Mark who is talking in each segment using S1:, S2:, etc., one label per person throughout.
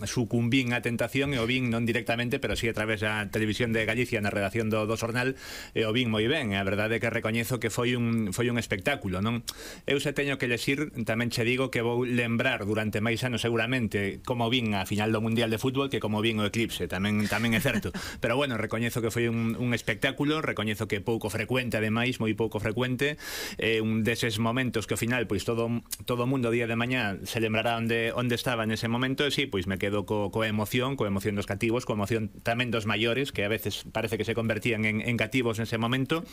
S1: sucumbín á tentación e o vin non directamente, pero si a través da televisión de Galicia na redacción do xornal, e o vin moi ben. A verdade é que recoñezo que foi un espectáculo, non? Eu se teño que lexir, tamén che digo que vou lembrar durante máis anos seguramente como vin a final do Mundial de Fútbol que como vin o eclipse, tamén é certo. Pero bueno, recoñezo que foi un espectáculo, recoñezo que pouco frecuente, ademais, moi pouco frecuente, un deses momentos que ao final pois todo o mundo día de mañá se lembrará onde estaba nese momento, e si, pois me quedo coa emoción dos cativos, coa emoción tamén dos maiores, que a veces parece que se convertían en cativos nese momento,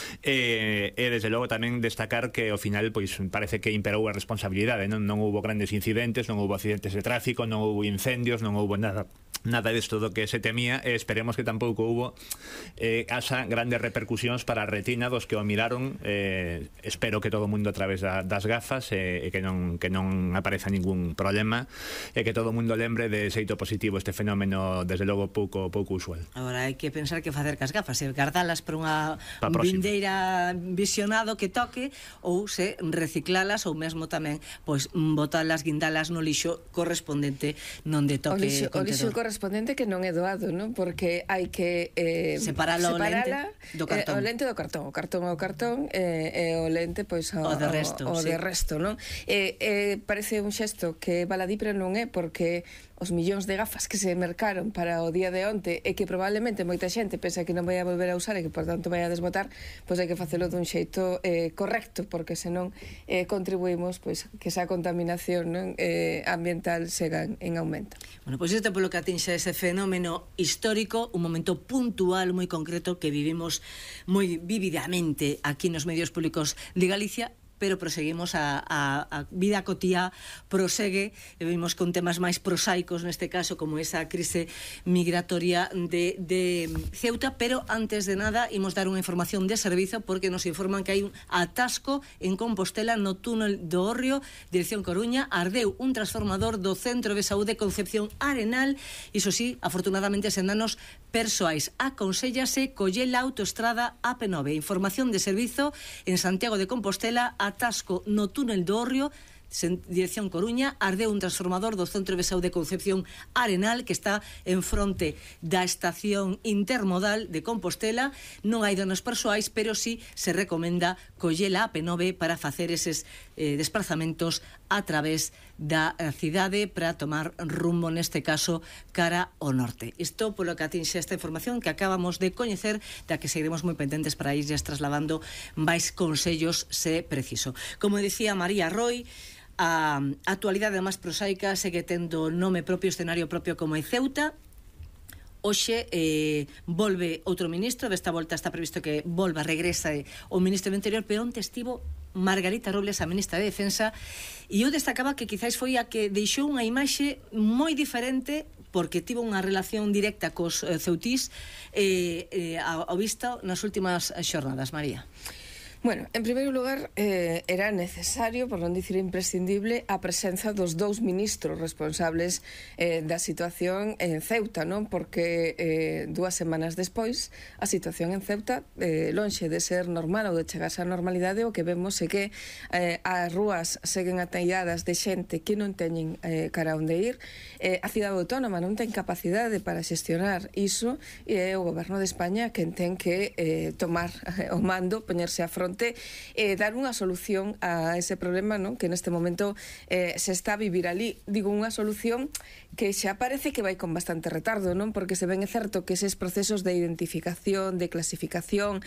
S1: e desde logo tamén destacar que ao final pois parece que imperou a responsabilidade, non houbo grandes incidentes, non houbo accidentes de tráfico, non houbo incendios, non houbo nada disto do que se temía, e esperemos que tampouco houbo asa grandes repercusións para a retina dos que o miraron. Espero que todo o mundo a través das gafas, e que non apareza ningún problema, e que todo o mundo lembre de xeito positivo este fenómeno, desde logo pouco usual.
S2: Agora hai que pensar que facer cas gafas, se guardalas para unha vindeira visionado que toque, ou se reciclalas, ou mesmo tamén pois botalas, guindalas no lixo correspondente non de toque
S3: o lixo correspondente que non é doado, non? Porque hai que
S2: separala o lente do cartón, o cartón e o lente pois o de resto, non? Parece un xesto que baladí, pero non é, porque os millóns de gafas que se mercaron para o día de onte, e que probablemente moita xente pensa que non vai a volver a usar e que por tanto vai a desbotar, pois hai que facelo dun xeito correcto, porque senón contribuímos pois que esa contaminación ambiental sega en aumento. Bueno, pois isto polo que atinxe ese fenómeno histórico, un momento puntual moi concreto que vivimos moi vividamente aquí nos medios públicos de Galicia, pero proseguimos a vida cotiá prosegue, e vimos con temas máis prosaicos neste caso, como esa crise migratoria de Ceuta. Pero antes de nada imos dar unha información de servizo, porque nos informan que hai un atasco en Compostela no túnel do Hórreo, dirección Coruña. Ardeu un transformador do Centro de Saúde Concepción Arenal, iso sí, afortunadamente sen danos persoais. Aconsellase coller a autoestrada AP9. Información de servizo en Santiago de Compostela. Atasco no túnel do Hórreo, dirección Coruña. Ardeu un transformador do Centro de Saúde Concepción Arenal, que está en fronte da estación intermodal de Compostela. Non hai danos persoais, pero sí se recomenda coller a AP9 para facer eses desplazamentos a través da cidade, para tomar rumbo, neste caso, cara ao norte. Isto polo que atinxe esta información que acabamos de coñecer, da que seguiremos moi pendentes para irles trasladando máis consellos se preciso. Como decía María Roy, a actualidade máis prosaica segue tendo nome propio, escenario propio, como é Ceuta. Hoxe volve outro ministro, desta volta está previsto que regresa o ministro do Interior, pero onte estivo Margarita Robles, a ministra de Defensa, e eu destacaba que quizáis foi a que deixou unha imaxe moi diferente, porque tivo unha relación directa cos ceutís ao visto nas últimas xornadas. María.
S3: Bueno, en primeiro lugar, era necesario, por non dicir imprescindible, a presenza dos dous ministros responsables da situación en Ceuta, non? Porque 2 semanas despois a situación en Ceuta, lonxe de ser normal ou de chegarse á normalidade, o que vemos é que as rúas seguen atalladas de xente que non teñen cara onde ir, a cidade autónoma non ten capacidade para xestionar iso, e é o goberno de España quen ten que tomar o mando, poñerse a fronte, dar unha solución a ese problema, non? Que neste momento se está a vivir ali. Digo, unha solución que xa parece que vai con bastante retardo, non? Porque se ven, é certo que eses procesos de identificación, de clasificación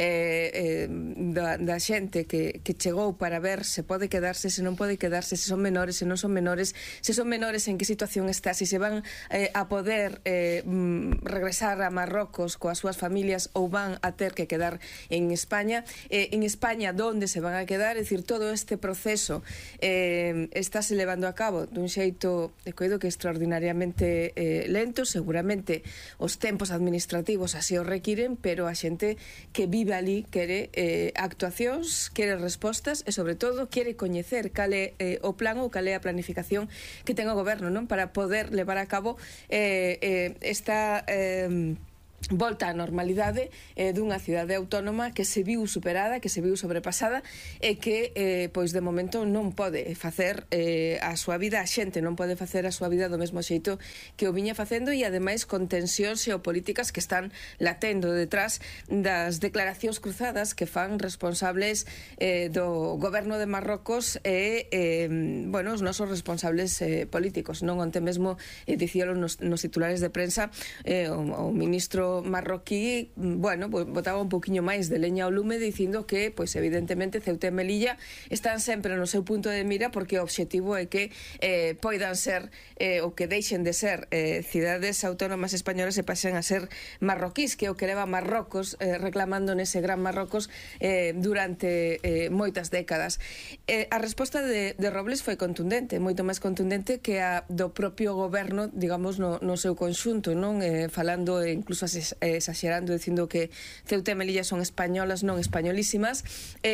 S3: da xente que chegou para ver se pode quedarse, se non pode quedarse, se son menores, se non son menores, se son menores en que situación está, se van a poder regresar a Marrocos coas súas familias ou van a ter que quedar en España, en España donde se van a quedar. É dicir, todo este proceso estáse levando a cabo dun xeito, coido que extraordinariamente lento. Seguramente os tempos administrativos así o requiren, pero a xente que vive ali quere actuacións, quere respostas, e sobre todo quere coñecer cal é o plan ou cal é a planificación que ten o goberno, non? Para poder levar a cabo esta
S2: volta á normalidade dunha cidade autónoma que se viu superada, que se viu sobrepasada e que, pois, de momento non pode facer a súa vida, a xente non pode facer a súa vida do mesmo xeito que o viña facendo, e ademais con tensións xeopolíticas que están latendo detrás das declaracións cruzadas que fan responsables do goberno de Marrocos e, bueno, os nosos responsables políticos. Non onte mesmo dicíalo nos titulares de prensa o ministro marroquí, bueno, botaba un poquinho máis de leña ao lume dicindo que, pois, evidentemente, Ceuta e Melilla están sempre no seu punto de mira porque o obxectivo é que poidan ser ou que deixen de ser cidades autónomas españolas e pasen a ser marroquís, que é o que leva Marrocos reclamando nese gran Marrocos durante moitas décadas. A resposta de Robles foi contundente, moito máis contundente que a do propio goberno, digamos, no seu conxunto, non? Falando incluso exagerando, dicindo que Ceuta e Melilla son españolas, non españolísimas,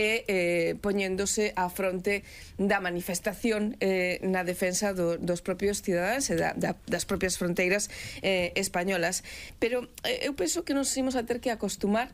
S2: e poñéndose á fronte da manifestación na defensa dos propios cidadáns e das propias fronteiras españolas. Pero eu penso que nos imos a ter que acostumar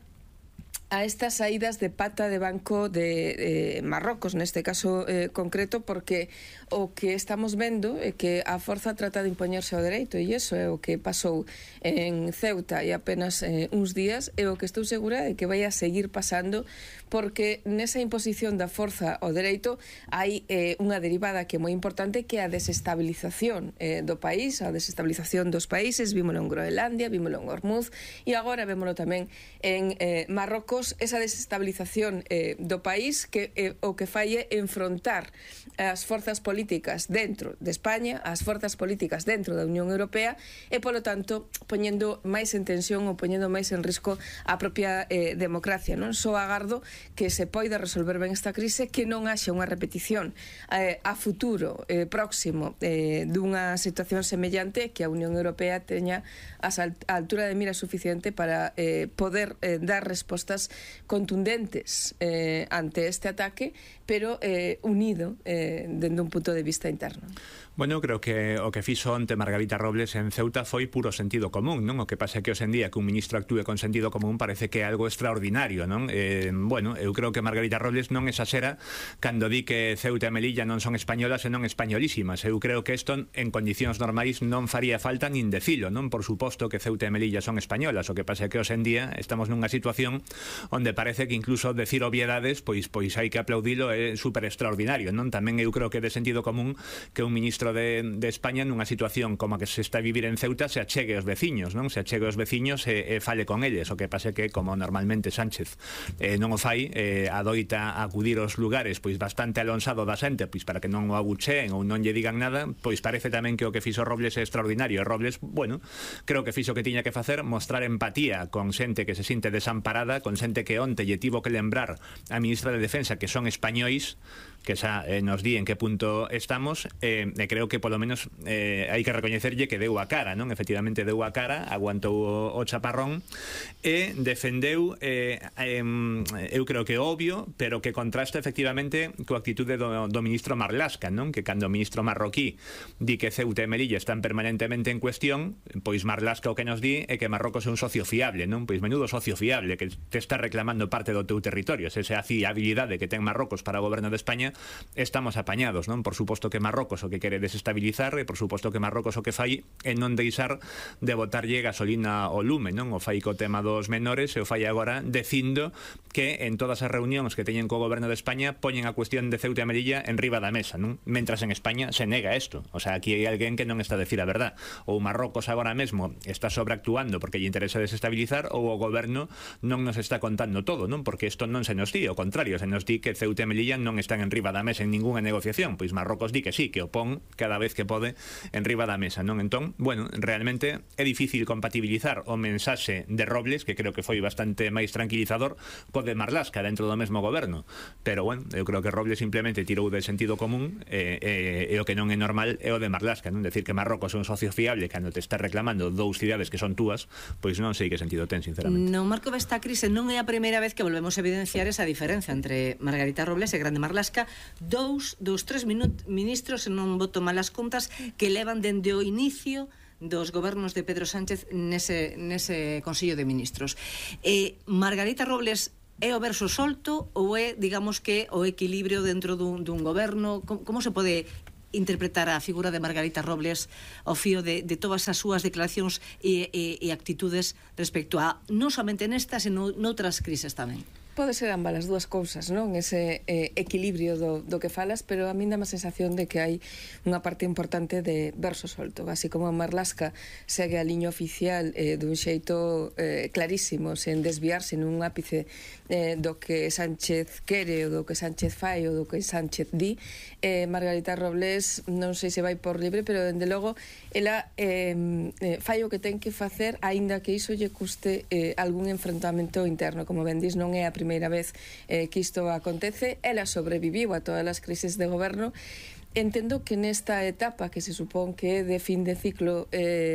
S2: a estas saídas de pata de banco de Marrocos, neste caso concreto, porque o que estamos vendo é que a forza trata de impoñerse ao dereito, e iso é o que pasou en Ceuta e apenas uns días, e o que estou segura é que vai a seguir pasando, porque nesa imposición da forza ao dereito hai unha derivada que é moi importante, que é a desestabilización do país, a desestabilización dos países. Vímolo en Groenlandia, vímolo en Hormuz, e agora vémolo tamén en Marrocos, esa desestabilización do país, que o que fai é enfrontar as forzas políticas dentro de España, as forzas políticas dentro da Unión Europea, e polo tanto poñendo máis en tensión ou poñendo máis en risco a propia democracia, non? Só agardo que se poida resolver ben esta crise, que non haxa unha repetición a futuro próximo dunha situación semellante, que a Unión Europea teña a altura de mira suficiente para poder dar respostas contundentes ante este ataque, pero unido dende un punto de vista interno.
S1: Bueno, creo que o que fixo onte Margarita Robles en Ceuta foi puro sentido común, non? O que pasa é que hoxe en día que un ministro actúe con sentido común parece que é algo extraordinario, non? Bueno, eu creo que Margarita Robles non exaxera cando di que Ceuta e Melilla non son españolas e non españolísimas. Eu creo que isto en condicións normais non faría falta nin decilo, non? Por suposto que Ceuta e Melilla son españolas, o que pasa é que hoxe en día estamos nunha situación onde parece que incluso decir obviedades, pois hai que aplaudilo, é super extraordinario, non? Tamén eu creo que é de sentido común que un ministro de España nunha situación como a que se está a vivir en Ceuta se achegue aos veciños, non? Se achegue aos veciños e fale con eles. O que pasa é que, como normalmente Sánchez non o fai, adoita acudir aos lugares pois bastante alonsado da xente, pois para que non o abucheen ou non lle digan nada, pois parece tamén que o que fixo Robles é extraordinario. E Robles, bueno, creo que fixo o que tiña que facer, mostrar empatía con xente que se sinte desamparada, con xente que onte lle tivo que lembrar a ministra de Defensa que son españois, que xa nos di en que punto estamos, e creo que polo menos hai que recoñecerlle que deu a cara, non? Efectivamente deu a cara, aguantou o chaparrón e defendeu eu creo que obvio, pero que contrasta efectivamente coa actitude do ministro Marlaska, non? Que cando o ministro marroquí di que Ceuta e Melilla están permanentemente en cuestión, pois Marlaska o que nos di é que Marrocos é un socio fiable, non? Pois menudo socio fiable, que te está reclamando parte do teu territorio. Se esa fiabilidade que ten Marrocos para o goberno de España, estamos apañados, non? Por suposto que Marrocos o que quere desestabilizar, e por suposto que Marrocos o que fai é non deixar de botarlle gasolina ao lume, non? O fai co tema dos menores e o fai agora dicindo que en todas as reunións que teñen co goberno de España poñen a cuestión de Ceuta e Melilla en riba da mesa, non? Mentras en España se nega isto. O sea, aquí hai alguén que non está a decir a verdad. Ou Marrocos agora mesmo está sobreactuando porque lle interesa desestabilizar, ou o goberno non nos está contando todo, non? Porque isto non se nos di, ao contrario, se nos di que Ceuta e Melilla non están en riba da mesa en ninguna negociación, pois Marrocos di que sí, que o pon cada vez que pode en riba da mesa, non? Entón, bueno, realmente é difícil compatibilizar o mensaxe de Robles, que creo que foi bastante máis tranquilizador, co de Marlaska dentro do mesmo goberno, pero bueno, eu creo que Robles simplemente tirou de sentido común e o que non é normal é o de Marlaska, non? Decir que Marrocos é un socio fiable cando te está reclamando dous cidades que son túas, pois non sei que sentido ten, sinceramente.
S4: No marco desta crise non é a primeira vez que volvemos a evidenciar esa diferencia entre Margarita Robles e Grande Marlaska, dous tres ministros, se non boto malas contas, que levan dende o inicio dos gobernos de Pedro Sánchez nese Consello de Ministros. Margarita Robles é o verso solto ou é, digamos que, o equilibrio dentro dun goberno? Como se pode interpretar a figura de Margarita Robles ao fío de todas as súas declaracións e actitudes respecto a non somente nesta, senón noutras crises tamén?
S2: Pode ser ambas as dúas cousas, non? Ese equilibrio do que falas, pero a min dá má sensación de que hai unha parte importante de verso solto, así como a Marlaska segue a liña oficial dun xeito clarísimo, sen desviarse nun ápice do que Sánchez quere, ou do que Sánchez fai, ou do que Sánchez di. Margarita Robles non sei se vai por libre, pero dende logo ela fai o que ten que facer, aínda que iso lle custe algún enfrentamento interno. Como ben dis, non é a primeira vez que isto acontece. Ela sobreviviu a todas as crises de goberno. Entendo que nesta etapa que se supón que é de fin de ciclo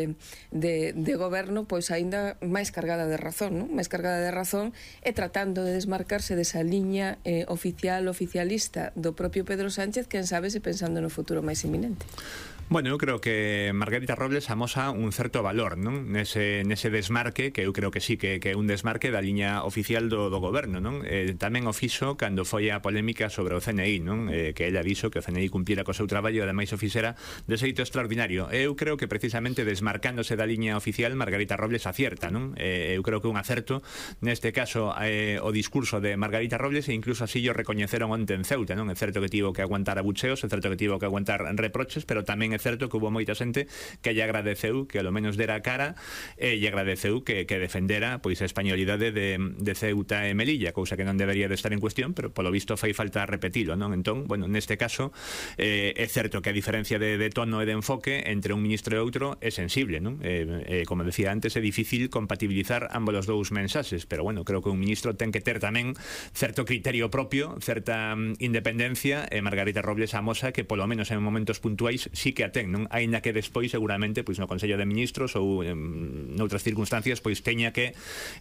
S2: de goberno, pois aínda máis cargada de razón, non? Máis cargada de razón e tratando de desmarcarse desa liña oficialista do propio Pedro Sánchez, quen sabe se pensando no futuro máis inminente.
S1: Bueno, eu creo que Margarita Robles amosa un certo valor, non? Nese desmarque, que eu creo que sí que é un desmarque da liña oficial do goberno, non? Tamén o fixo cando foi a polémica sobre o CNI, non? Que ella dixo que o CNI cumplira co seu traballo e ademais o fixera de xeito extraordinario. Eu creo que precisamente desmarcándose da liña oficial, Margarita Robles acierta, non? Eu creo que un acerto, neste caso, o discurso de Margarita Robles, e incluso así o recoñeceron onte en Ceuta, non? É certo que tivo que aguantar abucheos, é certo que tivo que aguantar reproches, pero tamén é certo que hubo moita xente que lle agradeceu que ao menos dera a cara e lle agradeceu que defendera pois a españolidade de Ceuta e Melilla, cousa que non debería de estar en cuestión, pero polo visto fai falta repetilo, non? Entón, bueno, neste caso é certo que a diferencia de tono e de enfoque entre un ministro e outro é sensible, non? Como decía antes, é difícil compatibilizar ambos os dous mensaxes, pero bueno, creo que un ministro ten que ter tamén certo criterio propio, certa independencia, e Margarita Robles amosa que polo menos en momentos puntuais sí que ten, non? Aínda que despois seguramente pois no Consello de Ministros ou noutras circunstancias pois teña que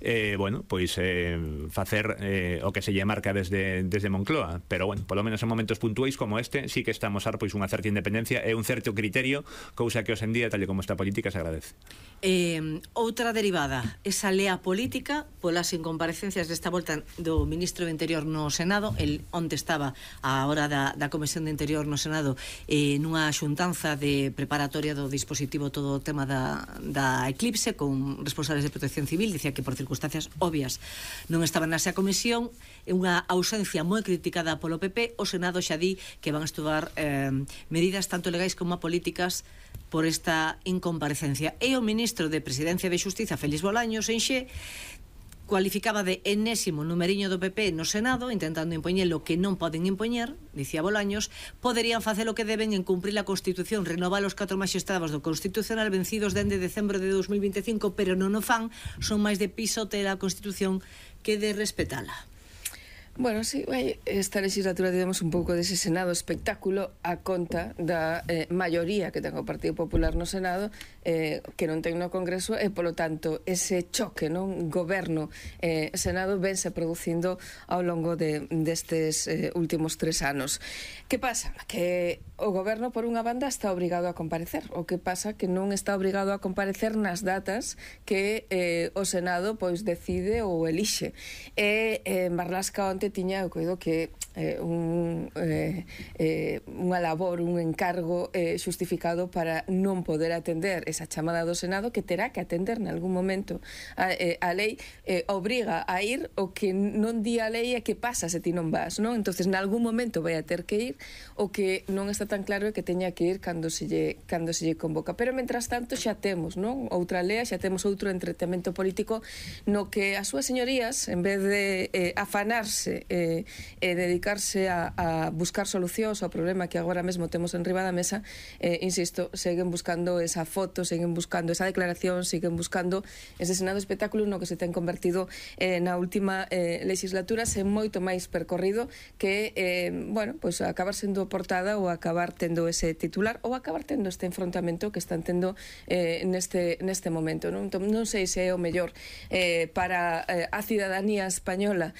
S1: facer o que se lle marca desde Moncloa, pero bueno, polo menos en momentos puntuais como este sí que está a mosar pois unha certa independencia e un certo criterio, cousa que hoxe en día, tal e como está a política, se agradece.
S4: Outra derivada, esa lea política polas incomparecencias desta volta do ministro do Interior no Senado. El onte estaba a hora da Comisión de Interior no Senado nunha xuntanza de preparatoria do dispositivo, todo o tema da eclipse, con responsables de protección civil. Dicía que por circunstancias obvias non estaban nesa comisión, unha ausencia moi criticada polo PP. O Senado xa di que van a estudar medidas tanto legais como políticas por esta incomparecencia. E o ministro de Presidencia e de Xustiza, Félix Bolaños, enxe cualificaba de enésimo numeriño do PP no Senado, intentando impoñer lo que non poden impoñer, dicía Bolaños. Poderían facer o que deben en cumprir a Constitución, renovar os 4 magistrados do Constitucional vencidos dende decembro de 2025, pero non o fan, son máis de pisotear a Constitución que de respetala.
S2: Bueno, sí, esta legislatura tivemos un pouco dese Senado espectáculo a conta da maioría que ten o Partido Popular no Senado, que non ten no Congreso, e polo tanto ese choque, non, goberno-Senado vense producindo ao longo destes últimos 3 anos. Que pasa? Que o goberno por unha banda está obrigado a comparecer, o que pasa que non está obrigado a comparecer nas datas que o Senado pois decide ou elixe. Marlaska onte tiña, eu coido que unha labor, un encargo xustificado para non poder atender esa chamada do Senado, que terá que atender nalgún momento. A lei obriga a ir, o que non di a lei é que pasa se ti non vas, non? Entonces nalgún momento vai a ter que ir, o que non está tan claro é que teña que ir cando se lle convoca. Pero mentras tanto xa temos, non, outra lea, xa temos outro entretenimento político no que as súas señorías, en vez de afanarse e dedicarse a buscar solucións ao problema que agora mesmo temos en riba da mesa, insisto, seguen buscando esa foto, seguen buscando esa declaración, seguen buscando ese Senado espectáculo no que se ten convertido na última legislatura, sen moito máis percorrido que, bueno, pois acabar sendo portada ou acabar acabar tendo ese titular ou acabar tendo este enfrontamento que están tendo neste momento, non? Entón, non sei se é o mellor para a cidadanía española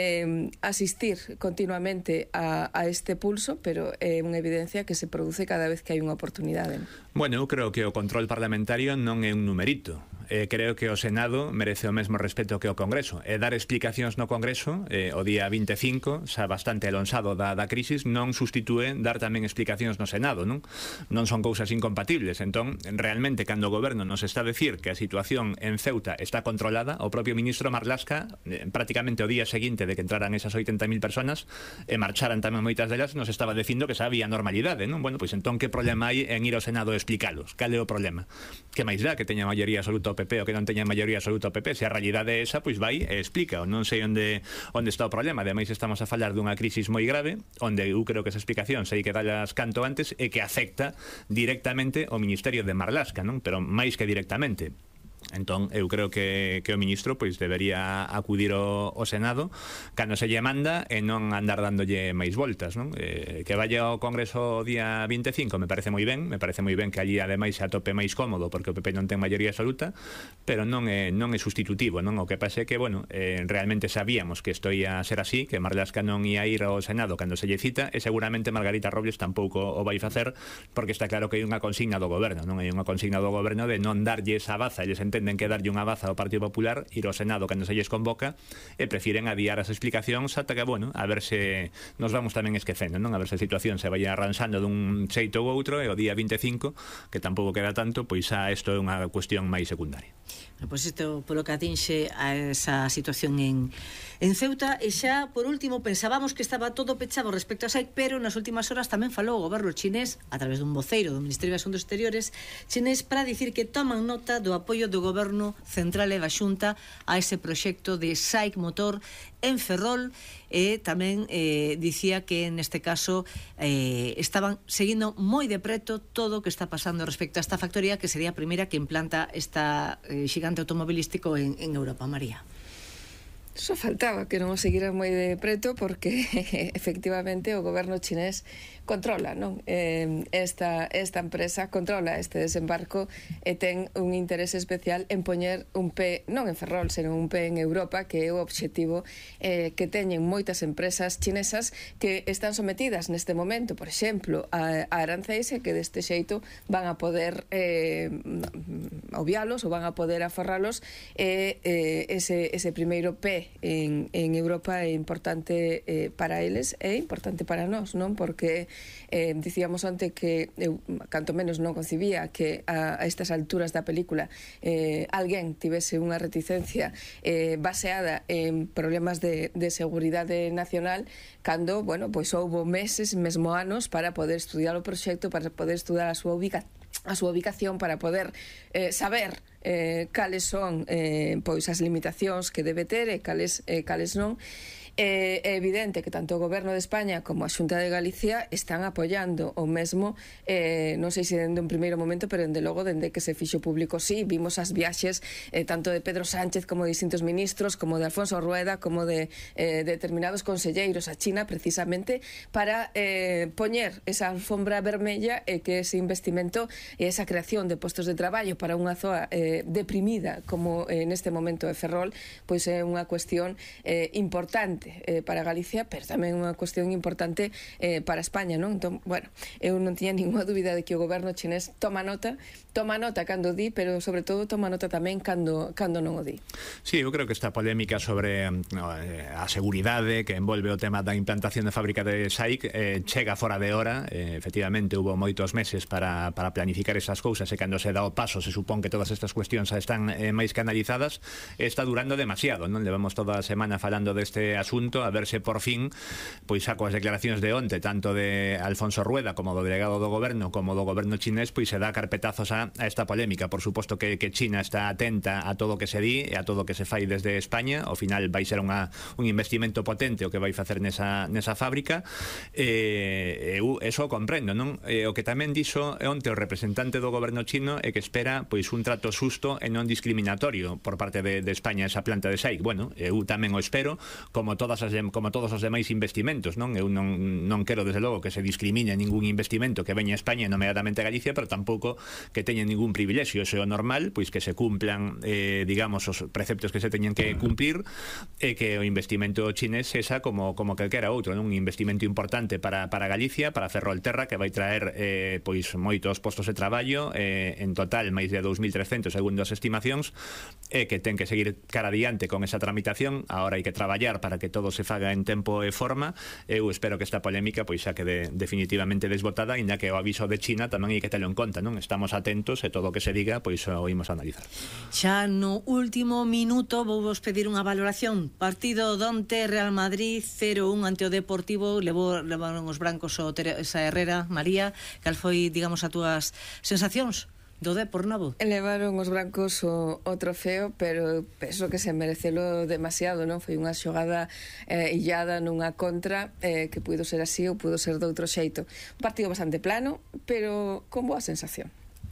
S2: asistir continuamente a este pulso, pero é unha evidencia que se produce cada vez que hai unha oportunidade.
S1: Bueno, eu creo que o control parlamentario non é un numerito. Creo que o Senado merece o mesmo respeto que o Congreso. Dar explicacións no Congreso o día 25, xa bastante alonsado da crisis, non sustitúe dar tamén explicacións no Senado, non? Non son cousas incompatibles. Entón, realmente, cando o Goberno nos está a decir que a situación en Ceuta está controlada, o propio ministro Marlaska, prácticamente o día seguinte de que entraran esas 80.000 personas e marcharan tamén moitas delas, nos estaba dicindo que xa había normalidade, non? Bueno, pois entón, que problema hai en ir ao Senado a explicalos? Cal é o problema? Que máis dá que teña maioría absoluta o PP ou que non teña maioría absoluta o PP? Se a realidade é esa, pois vai e explica. Non sei onde está o problema. Ademais, estamos a falar dunha crisis moi grave, onde eu creo que esa explicación sei que dalas canto antes e que afecta directamente o Ministerio de Marlaska, non? Pero máis que directamente. Entón, eu creo que o ministro pois debería acudir ao Senado cando se lle manda e non andar dándolle máis voltas, non? Que vaya ao Congreso o día 25 me parece moi ben que allí ademais se atope máis cómodo porque o PP non ten maioría absoluta, pero non é sustitutivo, non? O que pasa é que, bueno, realmente sabíamos que isto ia ser así, que Marlaska non ia ir ao Senado cando se lle cita, e seguramente Margarita Robles tampouco o vai facer, porque está claro que hai unha consigna do Goberno, non? Hai unha consigna do Goberno de non darlle esa baza, eles entenden que darlle unha baza ao Partido Popular, ir ao Senado cando se lles convoca, e prefiren adiar as explicacións ata que, bueno, a ver se nos vamos tamén esquecendo, non? A ver se a situación se vai arranxando dun xeito ou outro, e o día 25, que tampouco queda tanto, pois xa isto é unha cuestión máis secundaria.
S4: Pois isto polo que atinxe a esa situación en Ceuta. E xa, por último, pensábamos que estaba todo pechado respecto a SAIC, pero nas últimas horas tamén falou o goberno chinés a través dun voceiro do Ministerio de Asuntos Exteriores chinés para dicir que toman nota do apoio do goberno central e da Xunta a ese proxecto de SAIC Motor en Ferrol, e tamén dicía que neste caso estaban seguindo moi de preto todo o que está pasando respecto a esta factoría, que sería a primeira que implanta esta xigante automobilístico en Europa. María.
S2: Só faltaba que non o seguira moi de preto, porque efectivamente o goberno chinés controla, non? Esta empresa controla este desembarco e ten un interese especial en poñer un pé, non en Ferrol, senón un pé en Europa, que é o obxectivo que teñen moitas empresas chinesas que están sometidas neste momento, por exemplo, a aranceis, e que deste xeito van a poder obvialos ou van a poder aforralos, e ese primeiro pé en Europa é importante para eles, é importante para nós, non? Porque dicíamos onte que eu canto menos non concibía que a estas alturas da película alguén tivese unha reticencia baseada en problemas de seguridade nacional, cando, bueno, pois houbo meses, mesmo anos, para poder estudiar o proxecto, para poder estudar a súa ubicación, para poder saber cales son pois as limitacións que debe ter e cales non. É evidente que tanto o Goberno de España como a Xunta de Galicia están apoiando o mesmo, non sei se dende un primeiro momento, pero dende logo dende que se fixo público. Sí, vimos as viaxes tanto de Pedro Sánchez como de distintos ministros, como de Alfonso Rueda, como de determinados conselleiros a China, precisamente para poñer esa alfombra vermella e que ese investimento e esa creación de postos de traballo para unha zoa deprimida como neste momento é Ferrol, pois é unha cuestión importante para Galicia, pero tamén unha cuestión importante para España, non? Entón, bueno, eu non tiña ninguna dúbida de que o goberno chinés toma nota cando di, pero sobre todo toma nota tamén cando non o di.
S1: Sí, eu creo que esta polémica sobre a seguridade que envolve o tema da implantación de fábrica de SAIC chega fora de hora. Efectivamente, hubo moitos meses para planificar esas cousas, e cando se dá o paso se supón que todas estas cuestións están máis canalizadas. Está durando demasiado, non? Levamos toda a semana falando deste asunto, a ver se por fin pois saco as declaracións de onte, tanto de Alfonso Rueda como do delegado do goberno como do goberno chinés, pois se dá carpetazos a esta polémica. Por suposto que China está atenta a todo o que se di e a todo o que se fai desde España. Ao final vai ser un investimento potente o que vai facer nesa fábrica. Eu eso comprendo, non? O que tamén dixo onte o representante do goberno chino é que espera pois un trato xusto e non discriminatorio por parte de España esa planta de SAIC. Bueno, eu tamén o espero, como todos os demais investimentos, non? Eu non quero, desde logo, que se discrimine ningún investimento que veña a España, nomeadamente a Galicia, pero tampouco que teña ningún privilexio. Eso é o normal, pois que se cumplan, digamos, os preceptos que se teñen que cumplir, e que o investimento chinés sexa como calquera outro, non? Un investimento importante para Galicia, para Ferrolterra, que vai traer pois moitos postos de traballo, en total máis de 2.300 segundo as estimacións, e que ten que seguir cara adiante con esa tramitación. Agora hai que traballar para que todo se faga en tempo e forma. Eu espero que esta polémica pois xa quede definitivamente desbotada, inda que o aviso de China tamén hai que telo en conta, non? Estamos atentos e todo o que se diga pois o imos a analizar.
S4: Xa no último minuto vou vos pedir unha valoración. Partido donte, Real Madrid 0-1 ante o Deportivo, levaron os brancos o Teresa Herrera. María, cal foi, digamos, as túas sensacións do Depor novo?
S2: Levaron os brancos o trofeo, pero penso que se merecelo demasiado, non? Foi unha xogada illada nunha contra, que puido ser así ou puido ser de outro xeito. Un partido bastante plano, pero con boa sensación.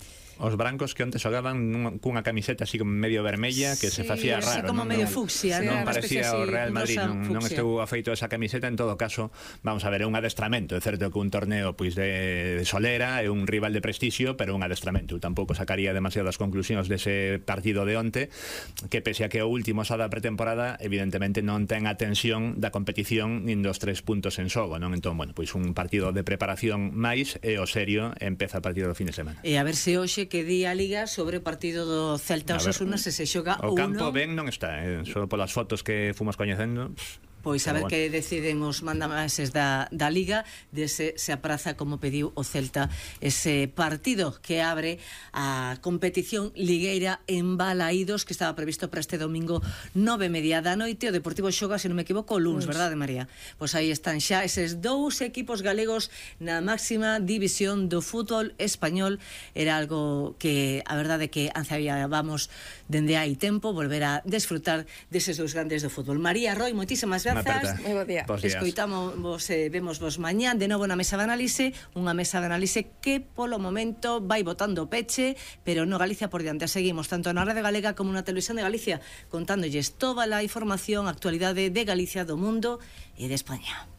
S1: Os brancos que onte xogaban cunha camiseta así como medio vermella, que se facía raro,
S4: como medio fucsia,
S1: non parecía o Real Madrid, non estou afeito esa camiseta. En todo caso, vamos a ver, é un adestramento. É certo que un torneo pois de solera, é un rival de prestixio, pero un adestramento. Tampouco sacaría demasiadas conclusións dese partido de onte, que pese a que o último xa da pretemporada, evidentemente non ten a tensión da competición nin dos 3 puntos en xogo, non? Entón, bueno, pois un partido de preparación máis, e o serio empeza a partir do fin de semana.
S4: E a ver se hoxe que di a Liga sobre o partido do Celta Osasuna, se xoga
S1: o campo ben non está, só polas fotos que fomos coñecendo.
S4: Pois a ver que deciden os mandamases da Liga, se apraza, como pediu o Celta, ese partido que abre a competición ligueira en Balaídos, que estaba previsto para este domingo 9:30 da noite. O Deportivo xoga, se non me equivoco, o luns, verdade, María? Pois aí están xa eses dous equipos galegos na máxima división do fútbol español. Era algo que, a verdade, que ansiábamos dende hai tempo, volver a desfrutar deses dous grandes do fútbol. María Roy, moitísimas grazas.
S2: Moi bo día.
S4: Escoitamos, vemos vos mañán de novo na mesa de análise, unha mesa de análise que polo momento vai botando peche, pero no Galicia por diante. Seguimos tanto na Radio Galega como na Televisión de Galicia, contándolles toda a información, actualidade de Galicia, do mundo e de España.